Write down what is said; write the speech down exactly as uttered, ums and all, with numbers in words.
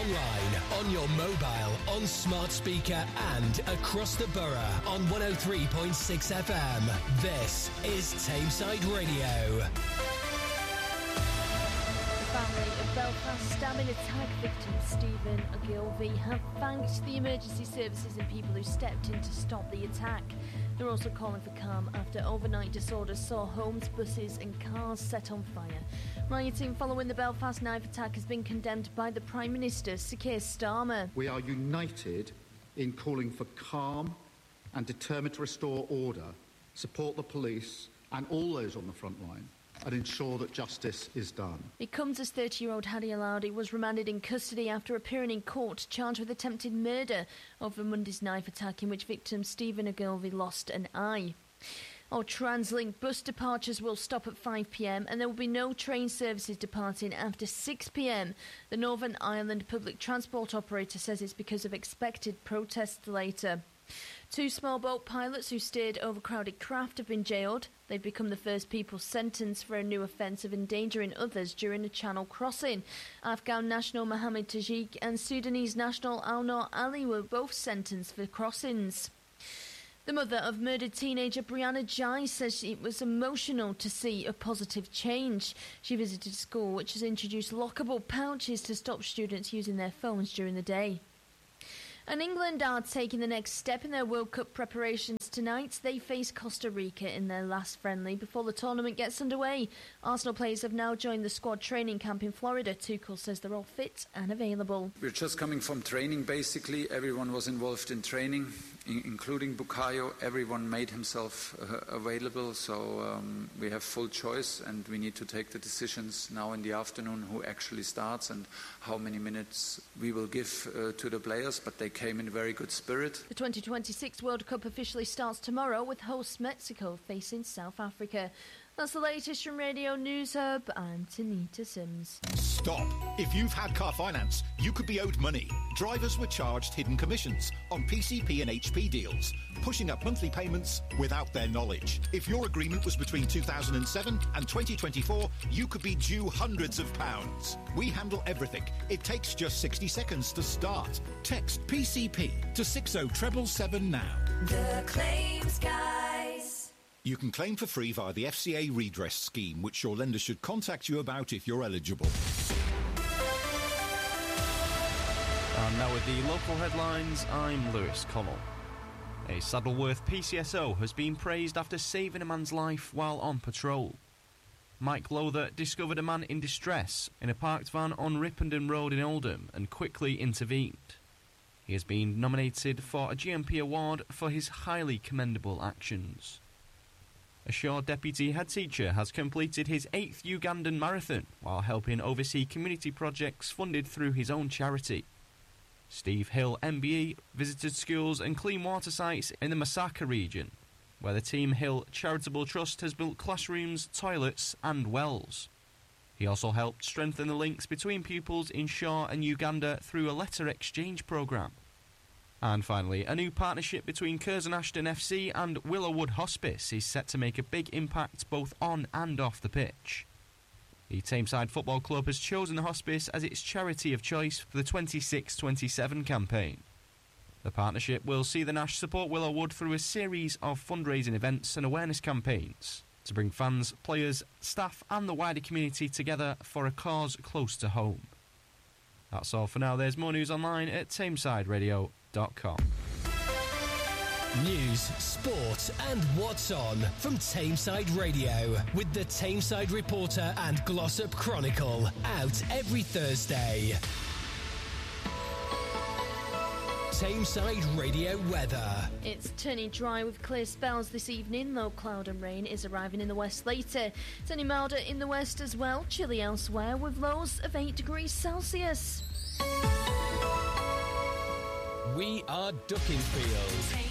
online, on your mobile, on smart speaker and across the borough on one oh three point six F M. This is Tameside Radio. The family of Belfast stabbing attack victim Stephen Ogilvie have thanked the emergency services and people who stepped in to stop the attack. They're also calling for calm after overnight disorders saw homes, buses and cars set on fire. Rioting following the Belfast knife attack has been condemned by the Prime Minister, Sir Keir Starmer. We are united in calling for calm and determined to restore order, support the police and all those on the front line, and ensure that justice is done. It comes as thirty-year-old Hadi Alaudi was remanded in custody after appearing in court charged with attempted murder over Monday's knife attack in which victim Stephen Ogilvie lost an eye. Our TransLink bus departures will stop at five p m and there will be no train services departing after six p m. The Northern Ireland public transport operator says it's because of expected protests later. Two small boat pilots who steered overcrowded craft have been jailed. They've become the first people sentenced for a new offence of endangering others during a channel crossing. Afghan national Mohammed Tajik and Sudanese national Al-Noor Ali were both sentenced for crossings. The mother of murdered teenager Brianna Jai says it was emotional to see a positive change. She visited a school which has introduced lockable pouches to stop students using their phones during the day. And England are taking the next step in their World Cup preparations tonight. They face Costa Rica in their last friendly before the tournament gets underway. Arsenal players have now joined the squad training camp in Florida. Tuchel says they're all fit and available. We're just coming from training, basically. Everyone was involved in training, including Bukayo. Everyone made himself uh, available, so um, we have full choice, and we need to take the decisions now in the afternoon who actually starts and how many minutes we will give uh, to the players, but they came in very good spirit. The twenty twenty-six World Cup officially starts tomorrow with host Mexico facing South Africa. That's the latest from Radio News Hub. I'm Tanita Sims. Stop. If you've had car finance, you could be owed money. Drivers were charged hidden commissions on P C P and H P deals, pushing up monthly payments without their knowledge. If your agreement was between two thousand seven and twenty twenty-four, you could be due hundreds of pounds. We handle everything. It takes just sixty seconds to start. Text P C P to six oh seven seven now. The Claims Guys. You can claim for free via the F C A redress scheme, which your lender should contact you about if you're eligible. And now with the local headlines, I'm Lewis Connell. A Saddleworth P C S O has been praised after saving a man's life while on patrol. Mike Lowther discovered a man in distress in a parked van on Ripponden Road in Oldham and quickly intervened. He has been nominated for a G M P award for his highly commendable actions. A Shaw deputy head teacher has completed his eighth Ugandan marathon while helping oversee community projects funded through his own charity. Steve Hill M B E visited schools and clean water sites in the Masaka region, where the Team Hill Charitable Trust has built classrooms, toilets and wells. He also helped strengthen the links between pupils in Shaw and Uganda through a letter exchange programme. And finally, a new partnership between Curzon Ashton F C and Willowwood Hospice is set to make a big impact both on and off the pitch. The Tameside Football Club has chosen the hospice as its charity of choice for the twenty-six twenty-seven campaign. The partnership will see the Nash support Willowwood through a series of fundraising events and awareness campaigns to bring fans, players, staff and the wider community together for a cause close to home. That's all for now. There's more news online at tameside radio dot com. News, sport and what's on from Tameside Radio with the Tameside Reporter and Glossop Chronicle, out every Thursday. Tameside Radio weather. It's turning dry with clear spells this evening, though cloud and rain is arriving in the west later. Turning milder in the west as well, chilly elsewhere with lows of eight degrees Celsius. We are Duckingfield.